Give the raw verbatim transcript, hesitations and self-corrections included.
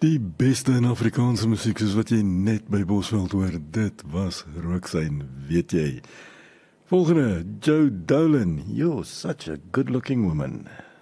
Die beste in Afrikaanse musiek soos wat jy net by Bosveld hoor, dit was Rooksyn, weet jy. Volgende, Joe Dolan, you're such a good looking woman.